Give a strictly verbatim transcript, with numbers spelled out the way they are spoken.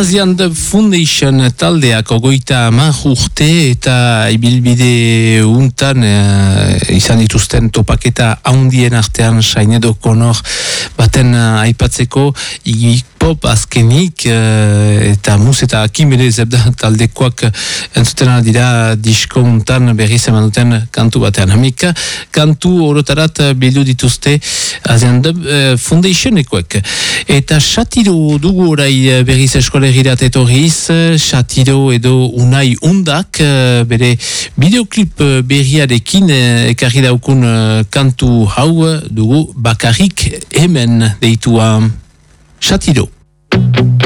Asian Dub Foundation taldeak ogoita hamar urte eta ibilbide untan e, izan dituzten topaketa haundien artean Sainedo Konor baten uh, aipatzeko hip-hop azkenik uh, eta mus eta akimere zebda taldekoak entzuten dira disko untan berriz eman duten kantu batean. Hamika kantu orotarat bildu dituzte Asian Dub uh, Foundationekoek. Eta Shatiro dugu orai berriz eskolegirat etorriz, Shatiro edo Unai Undak, bere bideoklip berriarekin ekarri daukun kantu hau dugu bakarrik hemen deitua Shatiro.